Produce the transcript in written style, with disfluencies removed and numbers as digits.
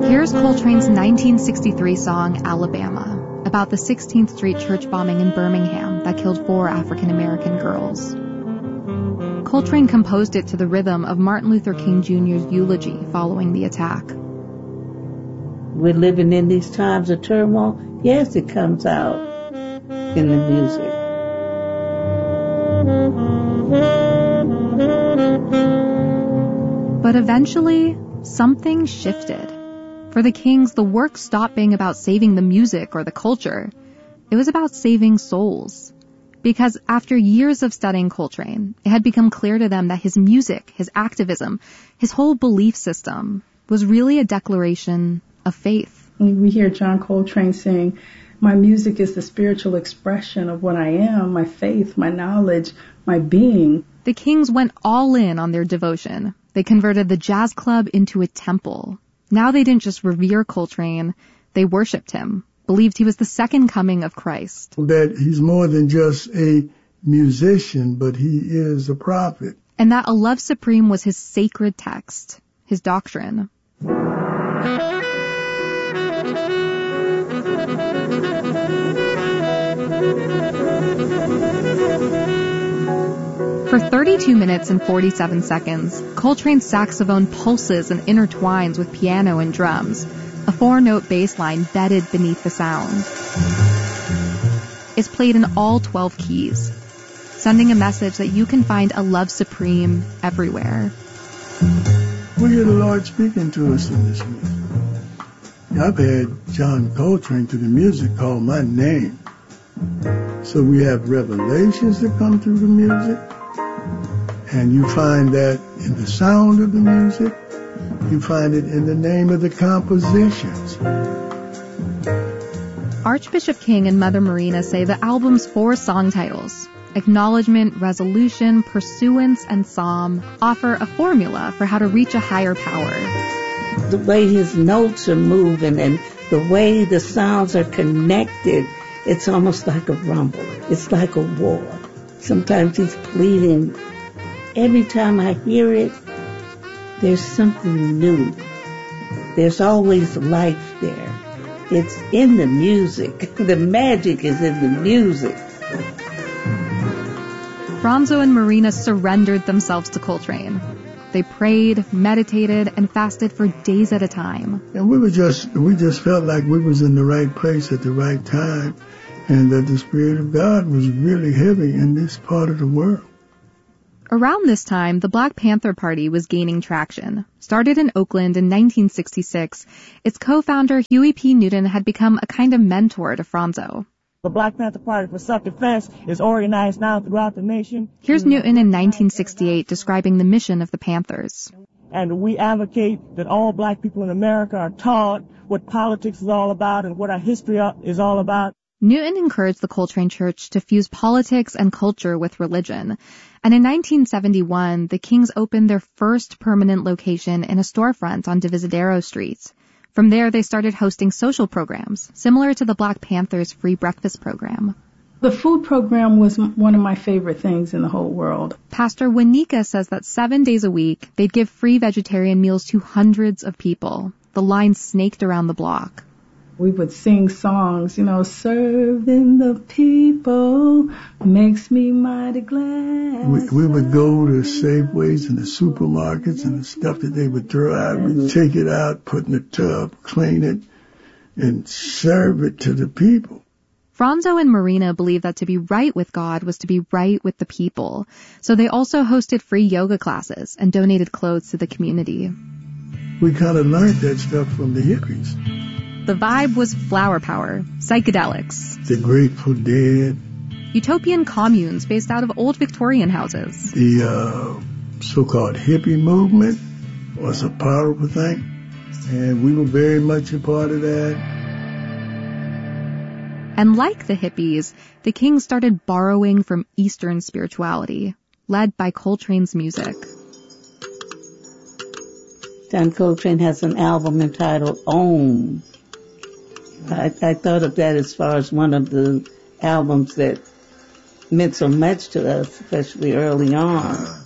Here's Coltrane's 1963 song, Alabama, about the 16th Street church bombing in Birmingham that killed 4 African-American girls. Coltrane composed it to the rhythm of Martin Luther King Jr.'s eulogy following the attack. We're living in these times of turmoil. Yes, it comes out in the music. But eventually, something shifted. For the Kings, the work stopped being about saving the music or the culture. It was about saving souls. Because after years of studying Coltrane, it had become clear to them that his music, his activism, his whole belief system was really a declaration of faith. We hear John Coltrane saying, my music is the spiritual expression of what I am, my faith, my knowledge, my being. The Kings went all in on their devotion. They converted the jazz club into a temple. Now they didn't just revere Coltrane, they worshipped him, believed he was the second coming of Christ. That he's more than just a musician, but he is a prophet. And that a love supreme was his sacred text, his doctrine. For 32 minutes and 47 seconds, Coltrane's saxophone pulses and intertwines with piano and drums, a 4-note bass line bedded beneath the sound. It's played in all 12 keys, sending a message that you can find a love supreme everywhere. We hear the Lord speaking to us in this music. I've had John Coltrane to the music call my name. So we have revelations that come through the music. And you find that in the sound of the music. You find it in the name of the compositions. Archbishop King and Mother Marina say the album's 4 song titles, Acknowledgement, Resolution, Pursuance, and Psalm, offer a formula for how to reach a higher power. The way his notes are moving and the way the sounds are connected, it's almost like a rumble. It's like a war. Sometimes he's pleading. Every time I hear it, there's something new. There's always life there. It's in the music. The magic is in the music. Franzo and Marina surrendered themselves to Coltrane. They prayed, meditated, and fasted for days at a time. And we just felt like we was in the right place at the right time, and that the Spirit of God was really heavy in this part of the world. Around this time, the Black Panther Party was gaining traction. Started in Oakland in 1966, its co-founder Huey P. Newton had become a kind of mentor to Franzo. The Black Panther Party for Self-Defense is organized now throughout the nation. Here's Newton in 1968 describing the mission of the Panthers. And we advocate that all black people in America are taught what politics is all about and what our history is all about. Newton encouraged the Coltrane Church to fuse politics and culture with religion. And in 1971, the Kings opened their first permanent location in a storefront on Divisadero Street. From there, they started hosting social programs, similar to the Black Panthers' free breakfast program. The food program was one of my favorite things in the whole world. Pastor Wanika says that 7 days a week, they'd give free vegetarian meals to hundreds of people. The line snaked around the block. We would sing songs, serving the people makes me mighty glad. We would go to Safeways and the supermarkets and the stuff that they would throw out. We'd take it out, put in a tub, clean it, and serve it to the people. Franzo and Marina believed that to be right with God was to be right with the people. So they also hosted free yoga classes and donated clothes to the community. We kind of learned that stuff from the hippies. The vibe was flower power, psychedelics, the Grateful Dead, utopian communes based out of old Victorian houses. The so-called hippie movement was a powerful thing, and we were very much a part of that. And like the hippies, the Kings started borrowing from Eastern spirituality, led by Coltrane's music. John Coltrane has an album entitled Om. I thought of that as far as one of the albums that meant so much to us, especially early on.